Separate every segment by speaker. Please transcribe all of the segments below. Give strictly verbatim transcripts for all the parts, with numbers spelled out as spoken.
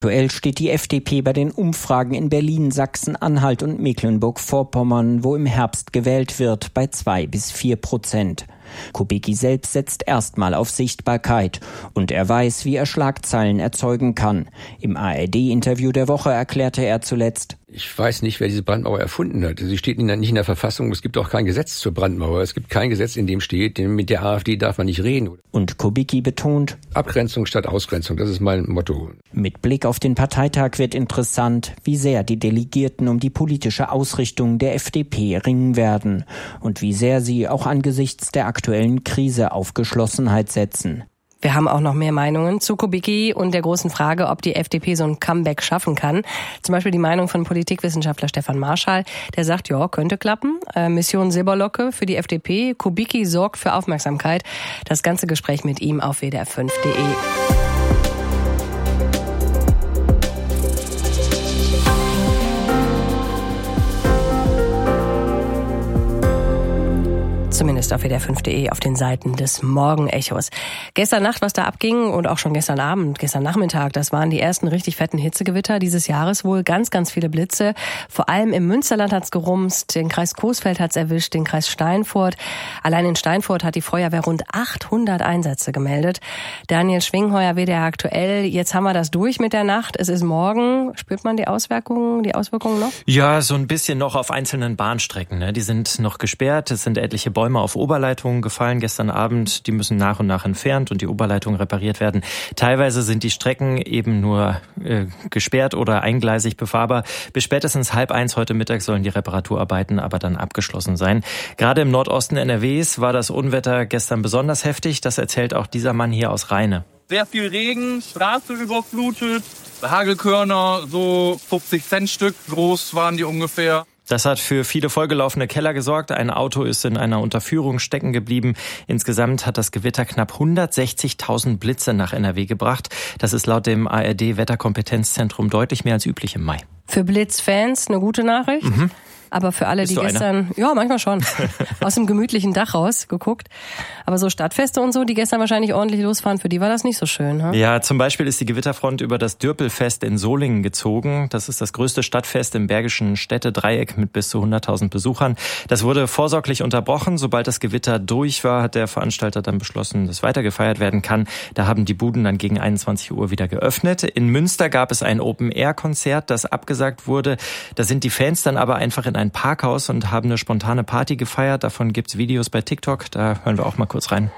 Speaker 1: Aktuell steht die F D P bei den Umfragen in Berlin, Sachsen-Anhalt und Mecklenburg-Vorpommern, wo im Herbst gewählt wird, bei zwei bis vier Prozent. Kubicki selbst setzt erstmal auf Sichtbarkeit und er weiß, wie er Schlagzeilen erzeugen kann. Im A R D-Interview der Woche erklärte er zuletzt:
Speaker 2: Ich weiß nicht, wer diese Brandmauer erfunden hat. Sie steht nicht in der Verfassung. Es gibt auch kein Gesetz zur Brandmauer. Es gibt kein Gesetz, in dem steht, mit der AfD darf man nicht reden.
Speaker 1: Und Kubicki betont:
Speaker 2: Abgrenzung statt Ausgrenzung, das ist mein Motto.
Speaker 1: Mit Blick auf den Parteitag wird interessant, wie sehr die Delegierten um die politische Ausrichtung der F D P ringen werden und wie sehr sie auch angesichts der aktuellen Krise auf Geschlossenheit setzen.
Speaker 3: Wir haben auch noch mehr Meinungen zu Kubicki und der großen Frage, ob die F D P so ein Comeback schaffen kann. Zum Beispiel die Meinung von Politikwissenschaftler Stefan Marschall, der sagt, ja, könnte klappen. Äh, Mission Silberlocke für die F D P. Kubicki sorgt für Aufmerksamkeit. Das ganze Gespräch mit ihm auf W D R fünf punkt de. Zumindest auf W D R fünf punkt de, auf den Seiten des Morgenechos. Gestern Nacht, was da abging und auch schon gestern Abend, gestern Nachmittag, das waren die ersten richtig fetten Hitzegewitter dieses Jahres wohl. Ganz, ganz viele Blitze. Vor allem im Münsterland hat's gerumst, den Kreis Coesfeld hat's erwischt, den Kreis Steinfurt. Allein in Steinfurt hat die Feuerwehr rund achthundert Einsätze gemeldet. Daniel Schwingheuer, W D R aktuell. Jetzt haben wir das durch mit der Nacht. Es ist morgen. Spürt man die Auswirkungen, die Auswirkungen noch?
Speaker 4: Ja, so ein bisschen noch auf einzelnen Bahnstrecken. Ne? Die sind noch gesperrt. Es sind etliche Bäume auf Oberleitungen gefallen gestern Abend. Die müssen nach und nach entfernt und die Oberleitungen repariert werden. Teilweise sind die Strecken eben nur äh, gesperrt oder eingleisig befahrbar. Bis spätestens halb eins heute Mittag sollen die Reparaturarbeiten aber dann abgeschlossen sein. Gerade im Nordosten N R Ws war das Unwetter gestern besonders heftig. Das erzählt auch dieser Mann hier aus Rheine.
Speaker 5: Sehr viel Regen, Straße überflutet, Hagelkörner, so fünfzig Cent Stück groß waren die ungefähr.
Speaker 4: Das hat für viele vollgelaufene Keller gesorgt. Ein Auto ist in einer Unterführung stecken geblieben. Insgesamt hat das Gewitter knapp hundertsechzigtausend Blitze nach N R W gebracht. Das ist laut dem A R D-Wetterkompetenzzentrum deutlich mehr als üblich im Mai.
Speaker 3: Für Blitzfans eine gute Nachricht. Mhm. Aber für alle,
Speaker 4: Bist
Speaker 3: die
Speaker 4: du
Speaker 3: gestern,
Speaker 4: einer?
Speaker 3: ja, manchmal schon, aus dem gemütlichen Dach raus geguckt. Aber so Stadtfeste und so, die gestern wahrscheinlich ordentlich losfahren, für die war das nicht so schön. Hm?
Speaker 4: Ja, zum Beispiel ist die Gewitterfront über das Dürpelfest in Solingen gezogen. Das ist das größte Stadtfest im Bergischen Städtedreieck mit bis zu hunderttausend Besuchern. Das wurde vorsorglich unterbrochen. Sobald das Gewitter durch war, hat der Veranstalter dann beschlossen, dass weiter gefeiert werden kann. Da haben die Buden dann gegen einundzwanzig Uhr wieder geöffnet. In Münster gab es ein Open-Air-Konzert, das abgesagt wurde. Da sind die Fans dann aber einfach in ein Parkhaus und haben eine spontane Party gefeiert. Davon gibt's Videos bei TikTok. Da hören wir auch mal kurz rein.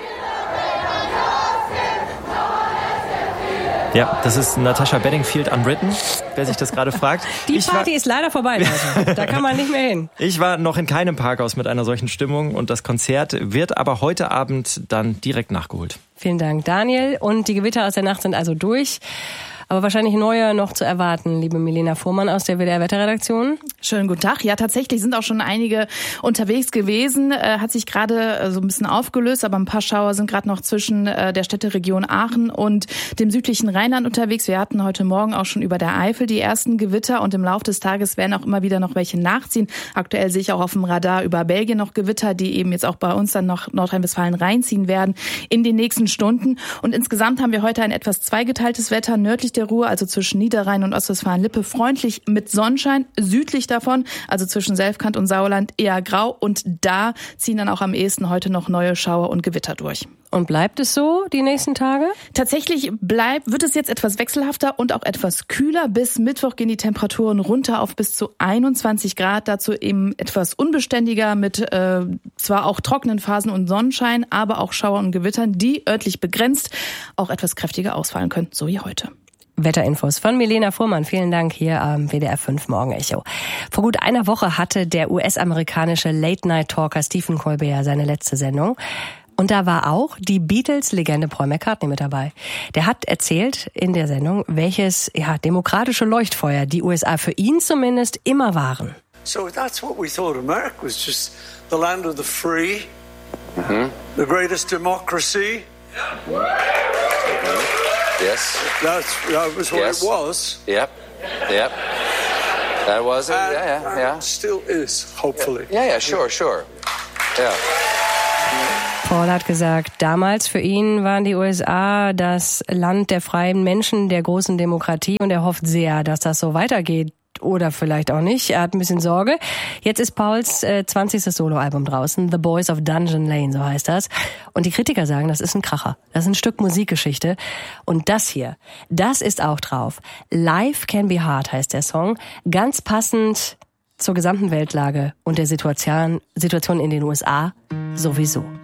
Speaker 4: Ja, das ist Natasha Bedingfield Unwritten, wer sich das gerade fragt.
Speaker 3: Die
Speaker 4: ich
Speaker 3: Party
Speaker 4: war,
Speaker 3: ist leider vorbei, Leute. Da kann man nicht mehr hin.
Speaker 4: Ich war noch in keinem Parkhaus mit einer solchen Stimmung und das Konzert wird aber heute Abend dann direkt nachgeholt.
Speaker 3: Vielen Dank, Daniel. Und die Gewitter aus der Nacht sind also durch. Aber wahrscheinlich neue noch zu erwarten, liebe Milena Fuhrmann aus der W D R-Wetterredaktion.
Speaker 6: Schönen guten Tag. Ja, tatsächlich sind auch schon einige unterwegs gewesen. Äh, hat sich gerade äh, so ein bisschen aufgelöst, aber ein paar Schauer sind gerade noch zwischen äh, der Städteregion Aachen und dem südlichen Rheinland unterwegs. Wir hatten heute Morgen auch schon über der Eifel die ersten Gewitter und im Laufe des Tages werden auch immer wieder noch welche nachziehen. Aktuell sehe ich auch auf dem Radar über Belgien noch Gewitter, die eben jetzt auch bei uns dann noch Nordrhein-Westfalen reinziehen werden in den nächsten Stunden. Und insgesamt haben wir heute ein etwas zweigeteiltes Wetter. Nördlich der Ruhr, also zwischen Niederrhein und Ostwestfalen-Lippe, freundlich mit Sonnenschein. Südlich davon, also zwischen Selfkant und Sauerland, eher grau. Und da ziehen dann auch am ehesten heute noch neue Schauer und Gewitter durch.
Speaker 3: Und bleibt es so die nächsten Tage?
Speaker 6: Tatsächlich bleibt, wird es jetzt etwas wechselhafter und auch etwas kühler. Bis Mittwoch gehen die Temperaturen runter auf bis zu einundzwanzig Grad. Dazu eben etwas unbeständiger mit äh, zwar auch trockenen Phasen und Sonnenschein, aber auch Schauer und Gewittern, die örtlich begrenzt auch etwas kräftiger ausfallen können, so wie heute.
Speaker 3: Wetterinfos von Milena Fuhrmann. Vielen Dank hier am W D R fünf Morgenecho. Vor gut einer Woche hatte der U S-amerikanische Late-Night-Talker Stephen Colbert seine letzte Sendung. Und da war auch die Beatles-Legende Paul McCartney mit dabei. Der hat erzählt in der Sendung, welches ja demokratische Leuchtfeuer die U S A für ihn zumindest immer waren.
Speaker 7: So that's what we thought America was, just the land of the free, mm-hmm. the greatest democracy. Yeah.
Speaker 8: Yes.
Speaker 7: That's, that was what
Speaker 8: yes.
Speaker 7: it was.
Speaker 8: Yep. Yep. That was it.
Speaker 7: And,
Speaker 8: yeah, yeah,
Speaker 7: and
Speaker 8: yeah.
Speaker 7: still is, hopefully.
Speaker 8: Yeah, yeah, sure, sure. Yeah.
Speaker 3: Paul hat gesagt, damals für ihn waren die U S A das Land der freien Menschen, der großen Demokratie und er hofft sehr, dass das so weitergeht. Oder vielleicht auch nicht. Er hat ein bisschen Sorge. Jetzt ist Pauls äh, zwanzigstes Soloalbum draußen. The Boys of Dungeon Lane, so heißt das. Und die Kritiker sagen, das ist ein Kracher. Das ist ein Stück Musikgeschichte. Und das hier, das ist auch drauf. Life Can Be Hard heißt der Song. Ganz passend zur gesamten Weltlage und der Situation, Situation in den U S A sowieso.